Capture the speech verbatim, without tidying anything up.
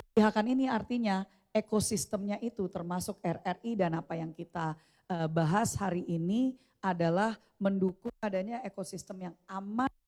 Keberpihakan ini artinya ekosistemnya itu termasuk R R I dan apa yang kita uh, bahas hari ini adalah mendukung adanya ekosistem yang aman